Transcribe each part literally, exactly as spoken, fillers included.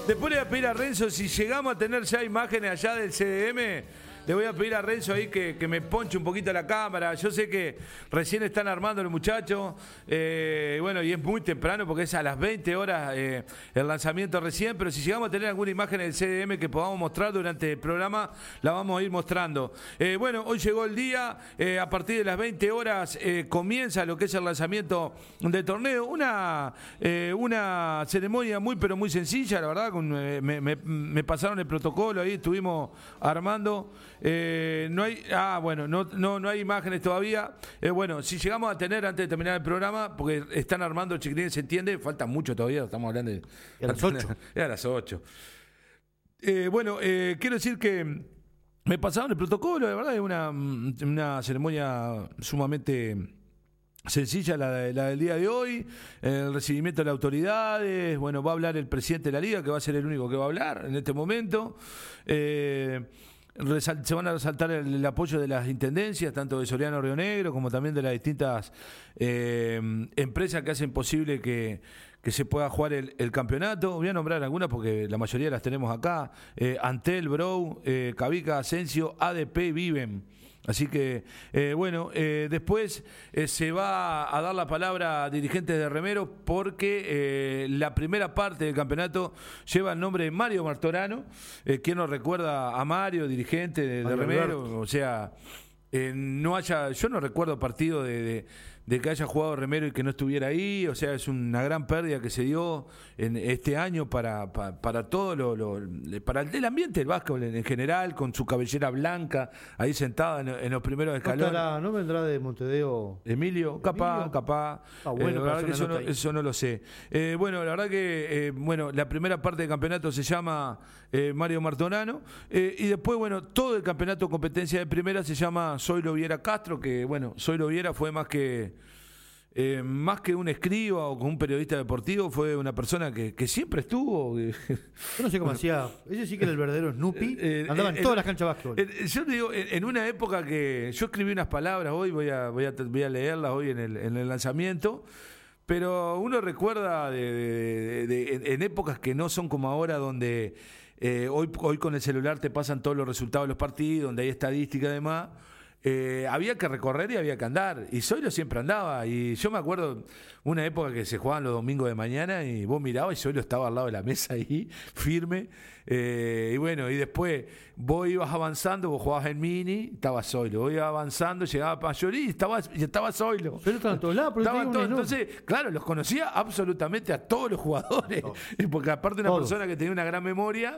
Después le voy a pedir a Renzo, si llegamos a tener ya imágenes allá del C D M, le voy a pedir a Renzo ahí que, que me ponche un poquito la cámara. Yo sé que recién están armando los muchachos, eh, bueno, y es muy temprano porque es a las veinte horas eh, el lanzamiento recién, pero si llegamos a tener alguna imagen del C D M que podamos mostrar durante el programa, la vamos a ir mostrando. Eh, bueno, hoy llegó el día, eh, a partir de las veinte horas eh, comienza lo que es el lanzamiento del torneo, una, eh, una ceremonia muy pero muy sencilla, la verdad, con, eh, me, me, me pasaron el protocolo, ahí estuvimos armando. Eh, no hay, ah, bueno, no, no, no hay imágenes todavía. Eh, bueno, si llegamos a tener antes de terminar el programa, porque están armando, chiquilines, se entiende, falta mucho todavía, estamos hablando de. A las ocho. A las ocho. Eh, bueno, eh, quiero decir que me pasaron el protocolo, de verdad, es una, una ceremonia sumamente sencilla la, de, la del día de hoy, el recibimiento de las autoridades, bueno, va a hablar el presidente de la liga, que va a ser el único que va a hablar en este momento. Eh, Se van a resaltar el, el apoyo de las intendencias, tanto de Soriano Río Negro como también de las distintas eh, empresas que hacen posible que, que se pueda jugar el, el campeonato. Voy a nombrar algunas porque la mayoría las tenemos acá. Eh, Antel, Brou, eh, Cavica, Asensio, A D P, Viven. Así que, eh, bueno, eh, después eh, se va a dar la palabra a dirigentes de remeros porque eh, la primera parte del campeonato lleva el nombre de Mario Martorano. Eh, ¿Quién nos recuerda a Mario, dirigente de, de remeros? O sea, eh, no haya, yo no recuerdo partido de, de, de que haya jugado remero y que no estuviera ahí. O sea, es una gran pérdida que se dio en este año para, para, para todo lo, lo para el ambiente del básquetbol en general, con su cabellera blanca ahí sentada en, en los primeros escalones. ¿No, estará, ¿No vendrá de Montevideo Emilio? Capaz, Emilio? capaz. Ah, bueno, eh, la verdad que eso no, eso no lo sé. Eh, bueno, la verdad que eh, bueno, la primera parte del campeonato se llama eh, Mario Martorano eh, y después, bueno, todo el campeonato competencia de primera se llama Zoilo Viera Castro, que bueno, Zoilo Viera fue más que Eh, más que un escriba o un periodista deportivo, fue una persona que, que siempre estuvo. Yo no sé cómo hacía. Ese sí que era el verdadero Snoopy. Eh, Andaba en eh, todas eh, las canchas de básquetbol. Eh, yo te digo, en, en una época que yo escribí unas palabras hoy, voy a, voy a, voy a leerlas hoy en el, en el lanzamiento, pero uno recuerda de, de, de, de, en épocas que no son como ahora, donde eh, hoy, hoy con el celular te pasan todos los resultados de los partidos, donde hay estadística y demás. Eh, había que recorrer y había que andar, y Zoilo siempre andaba, y yo me acuerdo una época que se jugaban los domingos de mañana y vos mirabas y Zoilo estaba al lado de la mesa ahí, firme, eh, y bueno, y después vos ibas avanzando, vos jugabas en mini, estaba Zoilo, vos ibas avanzando, llegaba Mayorí y estaba, y estaba Zoilo. Pero estaban todos lados, pero estaban todos, entonces, claro, los conocía absolutamente a todos los jugadores, oh. porque aparte una todos. persona que tenía una gran memoria,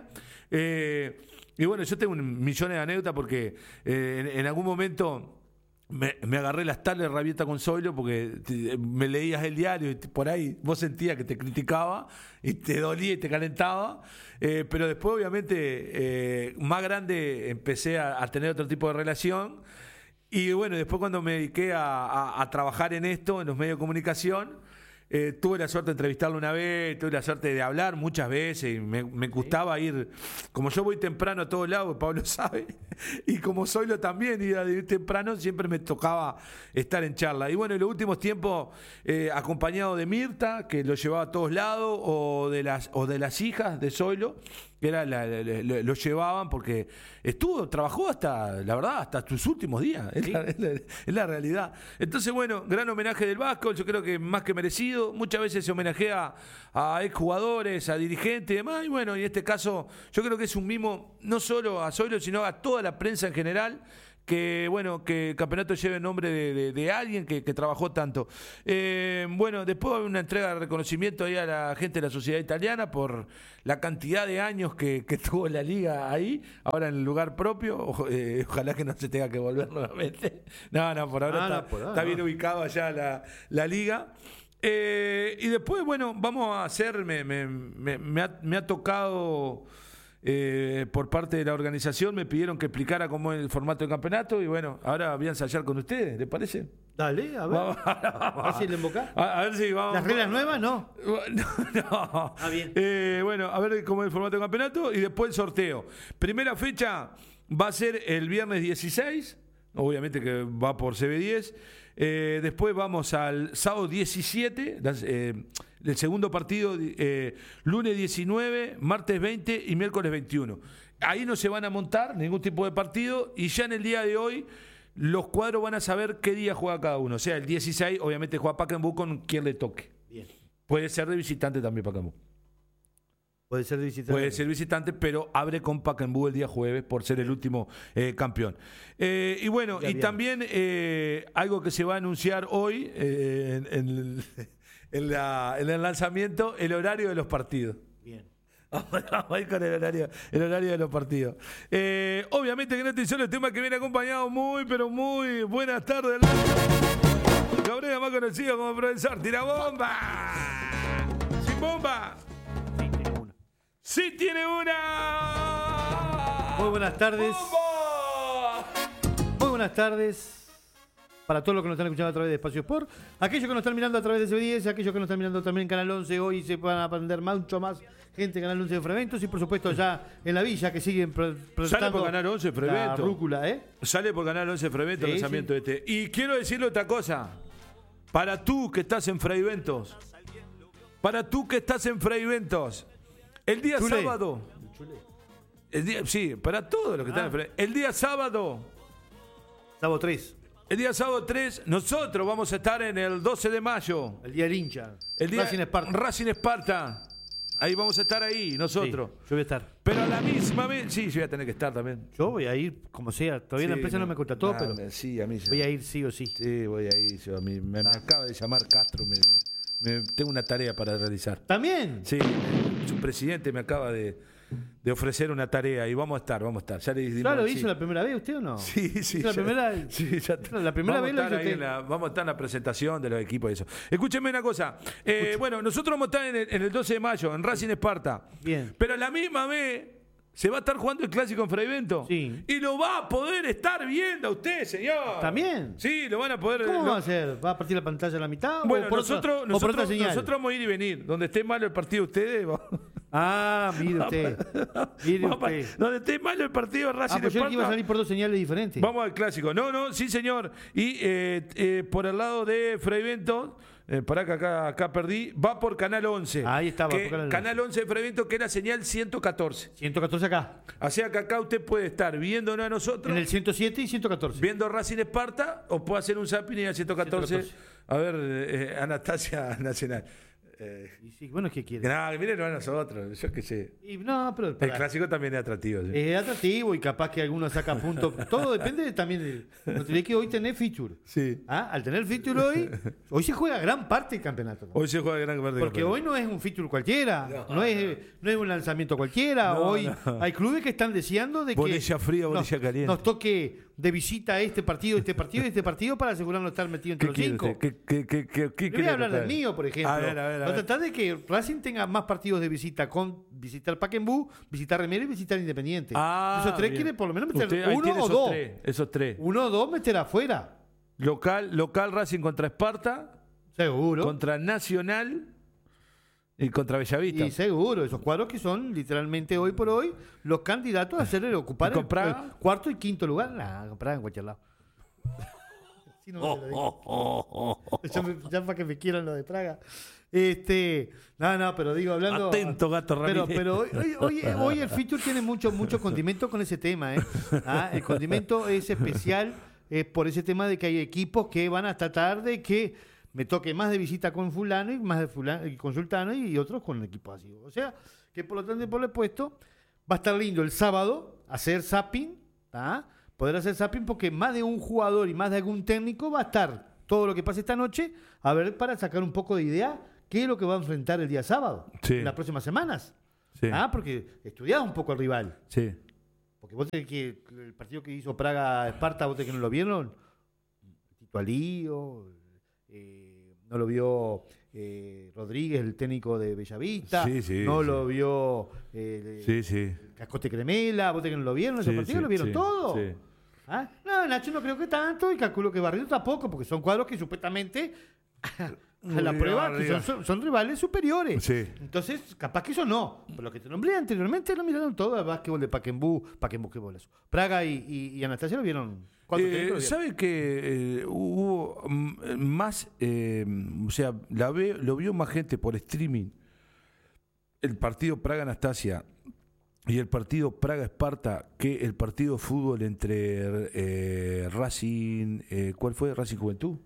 eh, y bueno, yo tengo un millones de anécdotas porque eh, en, en algún momento me, me agarré las tardes rabieta con Zoilo porque te, me leías el diario y te, por ahí vos sentías que te criticaba y te dolía y te calentaba, eh, pero después obviamente eh, más grande empecé a, a tener otro tipo de relación y bueno, después cuando me dediqué a, a, a trabajar en esto, en los medios de comunicación, Eh, tuve la suerte de entrevistarlo una vez, tuve la suerte de hablar muchas veces y me, me gustaba ir, como yo voy temprano a todos lados, Pablo sabe, y como Zoilo también iba de ir temprano, siempre me tocaba estar en charla. Y bueno, en los últimos tiempos, eh, acompañado de Mirta, que lo llevaba a todos lados, o de las, o de las hijas de Zoilo, que era la, la, la, lo llevaban porque estuvo, trabajó hasta, la verdad, hasta sus últimos días, es, ¿sí? la, es, la, es la realidad. Entonces, bueno, gran homenaje del básquetbol, yo creo que más que merecido. Muchas veces se homenajea a exjugadores, a dirigentes y demás, y bueno, en este caso yo creo que es un mimo no solo a Zoilo, sino a toda la prensa en general, que bueno, que el campeonato lleve el nombre de, de, de alguien que, que trabajó tanto. Eh, bueno, después hay una entrega de reconocimiento ahí a la gente de la sociedad italiana por la cantidad de años que, que tuvo la liga ahí, ahora en el lugar propio. O, eh, ojalá que no se tenga que volver nuevamente. No, no, por ahora ah, está, no, por ahora, está bien no. ubicado allá la, la liga. Eh, y después, bueno, vamos a hacer, me, me, me, me, ha, me ha tocado eh, por parte de la organización, me pidieron que explicara cómo es el formato del campeonato y bueno, ahora voy a ensayar con ustedes, ¿les parece? Dale, a ver. Vamos, a ver si le embocás. A, a ver si vamos. ¿Las reglas nuevas? No. No, no. Ah, bien. Eh, bueno, a ver cómo es el formato del campeonato y después el sorteo. Primera fecha va a ser el viernes dieciséis, obviamente que va por C B diez. Eh, después vamos al sábado diecisiete, las, eh, el segundo partido eh, lunes diecinueve, martes veinte y miércoles veintiuno. Ahí no se van a montar ningún tipo de partido y ya en el día de hoy los cuadros van a saber qué día juega cada uno. O sea, el dieciséis obviamente juega Pacaembu con quien le toque. Bien. Puede ser de visitante también Pacaembu. Puede ser de visitante. Puede ser visitante, pero abre con Pacaembu el día jueves por ser el último eh, campeón. Eh, y bueno, ya y bien. también eh, algo que se va a anunciar hoy eh, en, en, el, en, la, en el lanzamiento, el horario de los partidos. Bien. Vamos a ir con el horario, el horario de los partidos. Eh, obviamente que no estoy solo, el tema que viene acompañado muy, pero muy buenas tardes. Cabrera, más conocido como profesor Tira Bomba. Sin bomba. ¡Sí tiene una! Muy buenas tardes. ¡Bomba! Muy buenas tardes para todos los que nos están escuchando a través de Espacio Sport, aquellos que nos están mirando a través de C B diez, aquellos que nos están mirando también en Canal once, hoy se van a aprender mucho más gente en Canal once de Freventos y por supuesto ya en la villa que siguen presentando. Sale por Canal once Freventos. La rúcula, ¿eh? Sale por Canal once Freventos sí, el lanzamiento sí. este. Y quiero decirle otra cosa. Para tú que estás en Freiventos, para tú que estás en Freiventos, el día Chule. sábado, el día, sí, para todos los que Ah. están en Freiventos, el día sábado, Sábado tres, el día sábado tres, nosotros vamos a estar en el doce de mayo. el día del hincha. El día Racing Esparta. Racing Esparta. Ahí vamos a estar ahí, nosotros. Sí, yo voy a estar. Pero a la misma vez, sí, yo voy a tener que estar también. Yo voy a ir como sea. Todavía Sí, la empresa no, no, me contrató, nah, pero me- sí, a mí sí. voy a ir sí o sí. Sí, voy a ir. Yo, a mí, me, me acaba de llamar Castro. Me, me- tengo una tarea para realizar. ¿También? Sí, su presidente me acaba de, de ofrecer una tarea y vamos a estar, vamos a estar. Ya le dimos- ¿Ya lo sí. hizo la primera vez usted o no? Sí, sí. ¿Hizo la ya- primera? sí, ya- No, la primera vamos vez lo a estar hizo ahí usted. en la- Vamos a estar en la presentación de los equipos y eso. Escúchenme una cosa. Eh, bueno, nosotros vamos a estar en el, en el doce de mayo, en Racing Esparta. Bien. Pero a la misma vez se va a estar jugando el clásico en Freivento. Sí. Y lo va a poder estar viendo a usted, señor. ¿También? Sí, lo van a poder. ¿Cómo lo- va a ser? ¿Va a partir la pantalla a la mitad? Bueno, o por nosotros, otra, o por otra nosotros, señal? nosotros vamos a ir y venir. Donde esté malo el partido de ustedes, vamos- Ah, mire usted. Mire vamos a- usted. donde esté malo el partido de Racing Ah, pues yo Esparta, que iba a salir por dos señales diferentes. vamos al clásico. No, no, sí, señor. Y eh, eh, por el lado de Freivento, eh, pará que acá, acá perdí, va por Canal once. Ahí está, va que- por Canal once. Canal once de Freivento, que es la señal ciento catorce. ciento catorce acá. O sea que acá usted puede estar viéndonos a nosotros, En el ciento siete y ciento catorce. viendo Racing Esparta, o puede hacer un zapping y al ciento catorce. ciento catorce. A ver, eh, Anastasia Nacional. Eh, Y sí, bueno, ¿qué quiere? no, miren a nosotros, yo qué sé. Y no, pero El pará. clásico también es atractivo. ¿sí? Es atractivo y capaz que alguno saca puntos. Todo depende también de. No tenés que hoy tener feature. Sí. ¿Ah? Al tener feature hoy, hoy se juega gran parte del campeonato. Hoy se juega gran parte. Porque hoy no es un feature cualquiera, no, es, no es un lanzamiento cualquiera. No, hoy no. hay clubes que están deseando de que Bolilla fría, nos, bolilla caliente. nos toque de visita este partido, este partido y este partido para asegurarnos estar metido entre ¿Qué los quiere cinco. usted? ¿Qué, qué, qué, qué, qué Le voy quiere a hablar del tratar? mío, por ejemplo. A ver, a ver, a Va a ver. tratar de que Racing tenga más partidos de visita con visitar Pacaembu, visitar Remero y visitar Independiente. Ah, esos tres bien. quiere por lo menos meter Usted ahí uno tiene o esos dos. tres, esos tres. Uno o dos meter afuera. Local, local Racing contra Esparta, Seguro. contra Nacional y contra Bellavista. Y seguro, esos cuadros que son literalmente hoy por hoy los candidatos a hacer ocupar ¿Y con el, Praga? el cuarto y quinto lugar. Nah, con Praga en cualquier lado. Sí, no, Oh, te lo digo. oh, oh, oh. Ya, me- ya para que me quieran lo de Praga. Este, no, no, pero digo, hablando. Atento, Gato Pero, Ramírez. pero hoy, hoy, hoy, hoy el feature tiene mucho, mucho condimento con ese tema, ¿eh? Ah, el condimento es especial eh, por ese tema de que hay equipos que van a tratar de que me toque más de visita con fulano y más de fulano y con sultano y otros con equipos así. O sea, que por lo tanto por lo puesto va a estar lindo el sábado hacer zapping, ¿ah? Poder hacer zapping porque más de un jugador y más de algún técnico va a estar todo lo que pase esta noche a ver para sacar un poco de idea qué es lo que va a enfrentar el día sábado, Sí. en las próximas semanas. Sí, Ah, porque estudiás un poco al rival. sí. Porque vos tenés que el partido que hizo Praga-Esparta, vos tenés que no lo vieron. Tito Alío, eh, no lo vio eh, Rodríguez, el técnico de Bellavista. Sí, sí, no sí. lo vio eh, Sí, sí. Cascote Cremela, vos tenés que no lo vieron. Ese Sí, partido sí, lo vieron sí, todo. sí. ¿Ah? No, Nacho no creo que tanto y calculo que Barreto tampoco, porque son cuadros que supuestamente a la Muy prueba que arriba. son, son rivales superiores. Sí. Entonces, capaz que eso no. Pero lo que te nombré anteriormente lo miraron todo al básquetbol de Paquembú, Paquembú, qué bolas. Praga y, y, y Anastasia lo vieron. ¿Cuánto Eh, tiempo lo vieron? ¿Sabe que eh, hubo mm, más, eh, o sea, la ve, lo vio más gente por streaming, el partido Praga-Anastasia y el partido Praga-Esparta que el partido de fútbol entre eh, Racing, eh, ¿cuál fue? ¿Racing Juventud?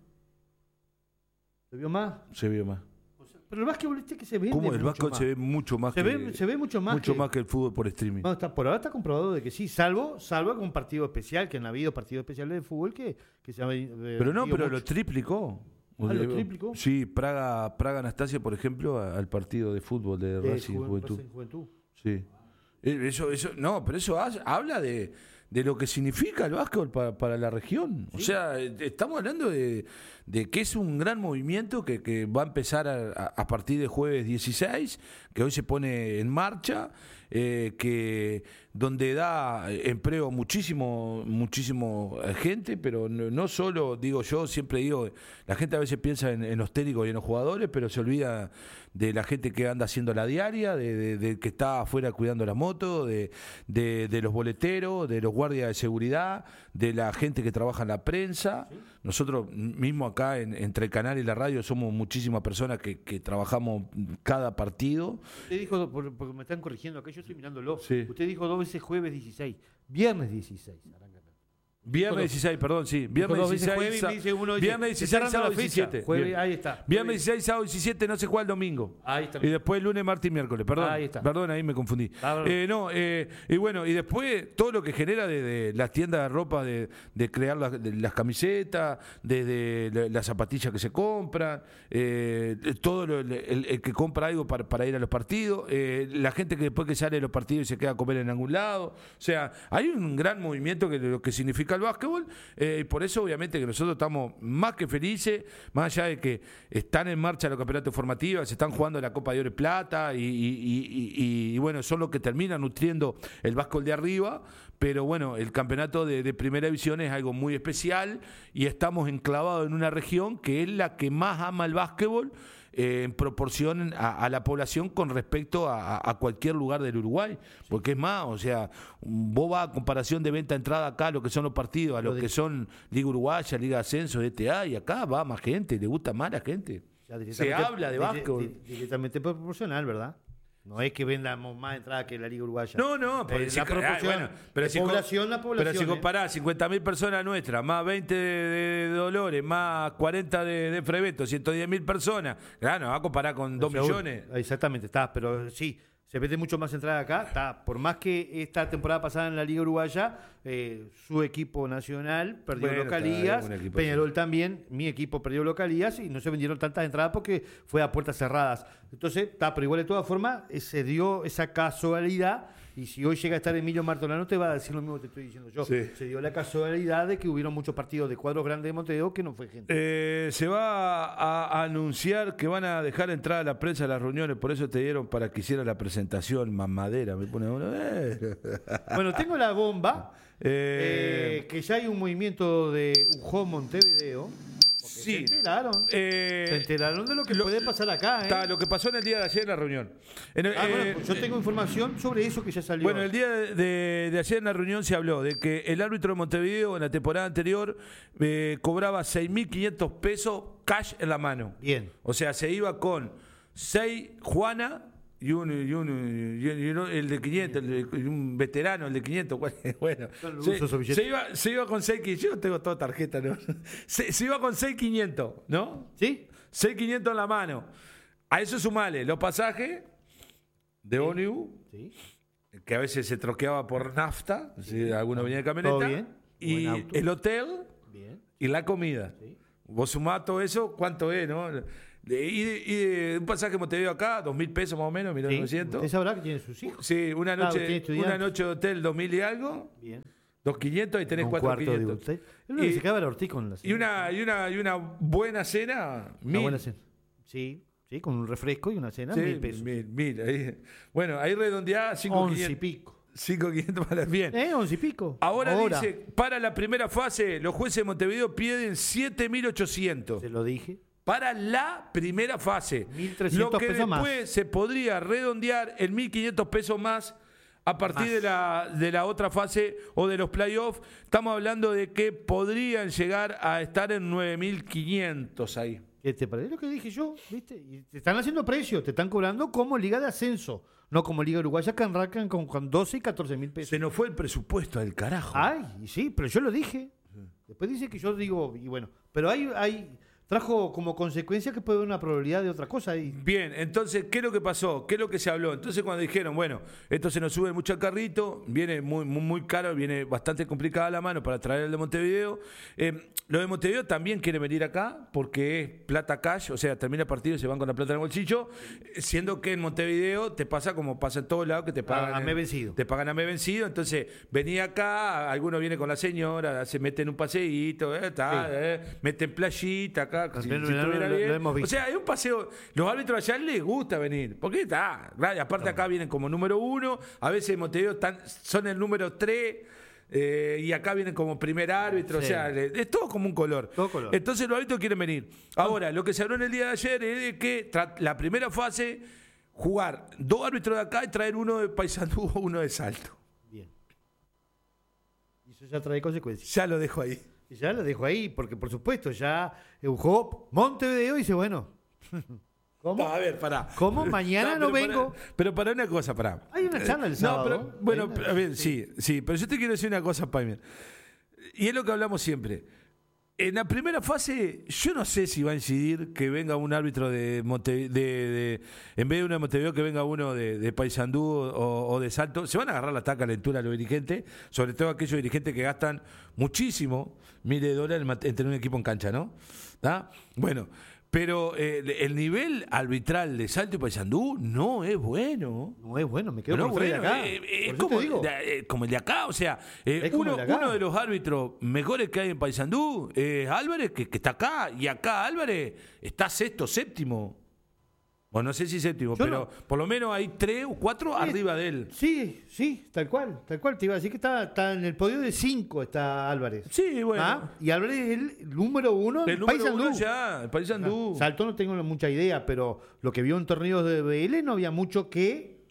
¿Lo vio más? Se vio más. O sea, pero el básquetbol este que se ve. ¿Cómo? El básquetbol se ve mucho más Se que, ve, se ve mucho más. mucho que, más que el fútbol por streaming. Bueno, está, por ahora está comprobado de que sí, salvo, salvo con un partido especial, que han habido partidos especiales de fútbol que, que se han eh, Pero no, vendido pero mucho. lo triplicó. Ah, ¿lo triplicó? Sí, Praga, Praga Anastasia, por ejemplo, a- al partido de fútbol de Eh, Racing Juven- Juventud. Racing Juventud. Sí. Eh, Eso, eso, no, pero eso ha- habla de, de lo que significa el básquetbol para, para la región. O sea, eh, estamos hablando de, de que es un gran movimiento que, que va a empezar a, a- a partir de jueves dieciséis, que hoy se pone en marcha, eh, que donde da empleo muchísimo, muchísimo eh, gente, pero no, no solo, digo yo, siempre digo, la gente a veces piensa en, en los técnicos y en los jugadores, pero se olvida de la gente que anda haciendo la diaria, de, de- de que está afuera cuidando la moto, de, de, de los boleteros, de los guardias de seguridad, de la gente que trabaja en la prensa. Nosotros mismo acá en- entre el canal y la radio somos muchísimas personas que, que trabajamos cada partido. Usted dijo, por- porque me están corrigiendo acá, yo estoy mirándolo. Sí. Usted dijo dos veces jueves dieciséis, viernes dieciséis. arranca acá. Viernes Dijo dos- dieciséis, perdón, sí. Dijo Viernes dos veces dieciséis, jueves y sa- me dice uno, dice, viernes está dieciséis, cerrando sábado la fecha. diecisiete. Jueves, Bien. ahí está. Viernes Jueves. dieciséis, sábado diecisiete, no sé cuál domingo. Ahí está. Y después lunes, martes y miércoles, perdón. Ahí está. Perdón, ahí me confundí. Ah, perdón. Eh, no, eh, y bueno, y después todo lo que genera desde las tiendas de ropa, de, de crear las, de las camisetas, desde la- las zapatillas que se compran, eh, todo lo- el, el que compra algo para, para ir a los partidos, eh, la gente que después que sale de los partidos y se queda a comer en algún lado. O sea, hay un gran movimiento que lo que significa el básquetbol, eh, y por eso obviamente que nosotros estamos más que felices, más allá de que están en marcha los campeonatos formativos, se están jugando la Copa de Oro y Plata, y, y- y- y- y, bueno, son los que terminan nutriendo el básquetbol de arriba, pero bueno, el campeonato de, de primera división es algo muy especial y estamos enclavados en una región que es la que más ama el básquetbol, eh, en proporción a, a la población con respecto a, a cualquier lugar del Uruguay, porque es más, o sea, vos vas a comparación de venta de entrada acá, lo que son los partidos, a lo que son Liga Uruguaya, Liga de Ascenso, E T A, y acá va más gente, le gusta más a la gente. Ya Se directamente- habla de dire- básquetbol. di- Directamente proporcional, ¿verdad? No es que vendamos más entrada que la Liga Uruguaya. No, no, porque Eh, si- la ah, proporción. bueno, pero de si co- población, la población. Pero si ¿eh? comparás cincuenta mil personas nuestras, más veinte de, de Dolores, más cuarenta de, de Freveto, ciento diez mil personas, claro, va a comparar con dos Seguro. millones. Exactamente, está, pero sí, se vende mucho más entrada acá. Está, por más que esta temporada pasada en la Liga Uruguaya, eh, su equipo nacional perdió Bueno, localías, está, un equipo Peñarol también, mi equipo perdió localías y no se vendieron tantas entradas porque fue a puertas cerradas. Entonces, está, pero igual de todas formas, eh, se dio esa casualidad. Y si hoy llega a estar Emilio Martolano, te va a decir lo mismo que te estoy diciendo yo. Sí. Se dio la casualidad de que hubieron muchos partidos de cuadros grandes de Montevideo que no fue gente. Eh, se va a, a anunciar que van a dejar entrar a la prensa a las reuniones, por eso te dieron para que hiciera la presentación, mamadera, me pone uno. Eh. Bueno, tengo la bomba. Eh, Eh, que ya hay un movimiento de Ujón Montevideo. Porque Sí. Se enteraron. eh, se enteraron de lo que lo- puede pasar acá. ¿eh? está, lo que pasó en el día de ayer en la reunión. En el- Ah, bueno, eh, pues yo tengo información sobre eso que ya salió. Bueno, el día de, de- de ayer en la reunión se habló de que el árbitro de Montevideo en la temporada anterior eh, cobraba seis mil quinientos pesos cash en la mano. Bien. O sea, se iba con seis Juana y un, y un- y un- y uno- el de quinientos, el de- y un veterano, el de quinientos. Bueno, Yo se, uso esos billetes. se iba, se iba con seis quinientos. Yo tengo toda tarjeta, ¿no? Se, se iba con seis quinientos, ¿no? ¿Sí? seis quinientos en la mano. A eso sumale los pasajes de ómnibus, Sí. que a veces se troqueaba por nafta, si alguno venía de camioneta, Todo bien. y Buen auto. el hotel Bien. y la comida. Sí. Vos sumás todo eso, ¿cuánto es, no? De- y, de- y de un pasaje de Montevideo acá, dos mil pesos más o menos, mil Sí. novecientos. Usted sabrá que tiene sus hijos. Sí, una Claro, tiene noche, estudiantes. una noche de hotel, dos mil y algo, Bien. dos quinientos, y tenés Un cuatro cuarto de quinientos. usted. El único que Y- se quedaba era Ortiz con la Y una, y una, y una buena cena, Una mil. buena cena. Sí, sí, con un refresco y una cena, Sí, mil pesos. mil, mil, ahí. Bueno, ahí redondeada, cinco Once y quinientos. pico. cinco quinientos para bien. ¿Eh? Once y pico. Ahora, dice, para la primera fase, los jueces de Montevideo piden siete mil ochocientos. Se lo dije. para la primera fase. mil trescientos Lo que pesos después más. se podría redondear en mil quinientos pesos más a partir Más. de la, de la otra fase o de los playoffs. Estamos hablando de que podrían llegar a estar en nueve mil quinientos ahí. ¿Qué te parece lo que dije yo? ¿Viste? Y te están haciendo precio, te están cobrando como liga de ascenso, no como liga uruguaya que arrancan con, con doce y catorce mil pesos. Se nos fue el presupuesto del carajo. Ay, y sí, pero yo lo dije. Después dice que yo digo, y bueno, pero hay, hay trajo como consecuencia que puede haber una probabilidad de otra cosa. Y... Bien, entonces, ¿qué es lo que pasó? ¿Qué es lo que se habló? Entonces, cuando dijeron, bueno, esto se nos sube mucho al carrito, viene muy, muy, muy caro, viene bastante complicada la mano para traer el de Montevideo. Eh, los de Montevideo también quieren venir acá porque es plata cash, o sea, termina el partido y se van con la plata en el bolsillo, siendo que en Montevideo te pasa como pasa en todos lados, que te pagan A- a en- mes vencido. Te pagan a mes vencido, entonces venía acá, algunos vienen con la señora, se meten un paseíto, eh, ta, Sí. eh, meten playita acá, si- Lo- si lo- estuviera lo- lo bien. hemos visto. O sea, hay un paseo. Los árbitros allá les gusta venir. Porque está. Claro, aparte acá vienen como número uno. A veces en Montevideo están, son el número tres. Eh, y acá vienen como primer árbitro. Sí. O sea, le- es todo como un color. Todo color. Entonces los árbitros quieren venir. Ahora, lo que se habló en el día de ayer es de que tra- la primera fase, jugar dos árbitros de acá y traer uno de Paysandú o uno de Salto. Bien. Y eso ya trae consecuencias. Ya lo dejo ahí. Y ya lo dejo ahí, porque por supuesto, ya jugó Montevideo y dice, bueno, ¿cómo? No, a ver, pará. ¿Cómo? Mañana no pero vengo. Para, pero para una cosa, pará. Hay una charla el sábado. No, pero, bueno, Hay una- a ver, sí, sí, pero yo te quiero decir una cosa, Paimien. Y es lo que hablamos siempre. En la primera fase, yo no sé si va a incidir que venga un árbitro de Montevideo, de, de- en vez de uno de Montevideo, que venga uno de, de Paysandú o, o de Salto. Se van a agarrar la taca calentura a los dirigentes, sobre todo aquellos dirigentes que gastan muchísimo, miles de dólares en mat- en tener un equipo en cancha, ¿no? ¿Ah? Bueno, pero eh, el nivel arbitral de Salto y Paysandú no es bueno. No es bueno, me quedo No, con el de bueno, acá. eh, eh, Por es eso como, te digo. de- eh, como el de acá, o sea, eh, Es como uno, el de acá. uno de los árbitros mejores que hay en Paysandú es Álvarez, que, que está acá, y acá Álvarez está sexto, séptimo. Bueno, no sé si séptimo, Yo pero no. por lo menos hay tres o cuatro Sí. arriba de él. Sí, sí, tal cual, tal cual. Te iba a decir que está, está en el podio de cinco, está Álvarez. Sí, bueno. ¿Ah? Y Álvarez es el número uno el en número Paysandú. uno ya, el Paysandú. Salto no tengo mucha idea, pero lo que vio en torneos de B L no había mucho que...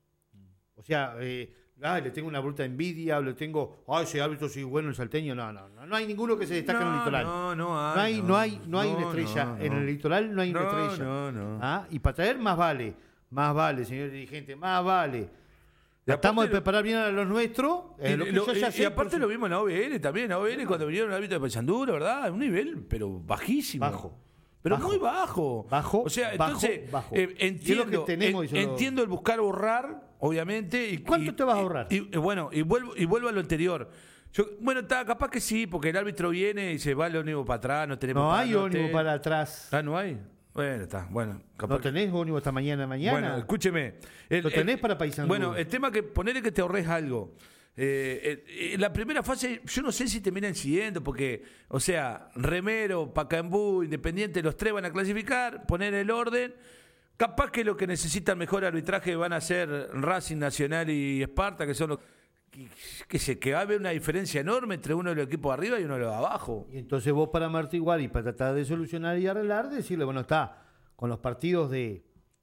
O sea, eh, ay, le tengo una bruta envidia, le tengo... Ay, ese árbitro sí bueno el salteño. No, no, no. No hay ninguno que se destaque en el litoral. No, no hay. No hay, no hay, no hay no, una estrella. no, En no. el litoral no hay una No, estrella. no, no. ¿Ah? Y para traer más vale. Más vale, señor dirigente, más vale. Y Tratamos de aparte- preparar bien a los nuestros. eh, Y, lo que lo- yo ya y- sé, y aparte por lo su- vimos en la O B L también. La O B L cuando vinieron al árbitro de Paysandú, la verdad, un nivel, pero bajísimo. Bajo. Pero Bajo. muy bajo. Bajo, O sea, bajo, entonces, bajo. eh, Y es entiendo, lo que tenemos, en- y se lo- entiendo el buscar ahorrar, obviamente. Y, ¿Cuánto y- te vas a y- ahorrar? Y, y bueno, y vuelvo, y vuelvo a lo anterior. Yo, bueno, está, capaz que sí, porque el árbitro viene y se va el ónibus para atrás, no tenemos No para hay norte. ónibus para atrás. Ah, no hay. Bueno, está, bueno. capaz ¿No que- tenés ónibus esta mañana mañana? Bueno, escúcheme. El- ¿Lo tenés el- para Paysandú? Bueno, el tema que ponele que te ahorres algo. Eh, eh, en la primera fase, yo no sé si terminan siguiendo, porque, o sea, Remero, Pacaembú, Independiente, los tres van a clasificar, poner el orden. Capaz que lo que necesitan mejor arbitraje van a ser Racing, Nacional y Esparta, que son los que, que, se, que va a haber una diferencia enorme entre uno de los equipos de arriba y uno de los de abajo. Y entonces vos para amortiguar y para tratar de solucionar y arreglar, decirle, bueno, está, con los partidos de...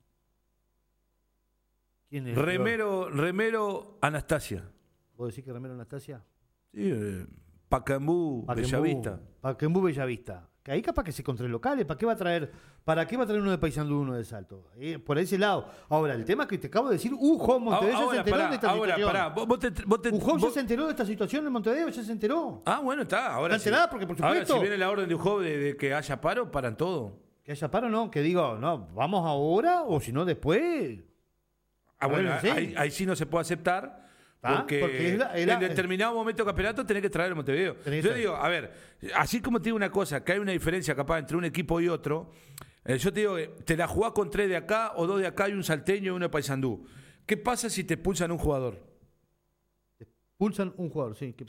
¿Quién es? Remero, Remero, Anastasia. ¿Vos decís que Remero Anastasia? Sí, eh, Pacaembú, Bellavista. Pacaembú, Bellavista. Que ahí capaz que se contra locales. ¿Para qué va a traer, para qué va a traer uno de Paysandú uno de Salto? Eh, por ese lado. Ahora, el tema es que te acabo de decir, Ujo, Montevideo ya se Ahora, enteró pará, de esta ahora, situación. pará, vos, vos te, vos te- Ujov ya vos- se enteró de esta situación en Montevideo, ya se enteró. Ah, bueno, está. Ahora Está sí. enterada porque, por Ahora, supuesto- si viene la orden de Ujov de, de que haya paro, paran todo. Que haya paro, no, que digo, no, vamos ahora o si no después. Ah, bueno, Bueno, sí. ahí, ahí sí no se puede aceptar. Ah, Porque, porque es la- era- en determinado momento del campeonato tenés que traer el Montevideo. Tenés que Yo traer. digo, a ver, así como te digo una cosa, que hay una diferencia capaz entre un equipo y otro, eh, yo te digo, que te la jugás con tres de acá o dos de acá y un salteño y uno de Paysandú. ¿Qué pasa si te expulsan un jugador? Pulsan un jugador, sí. que-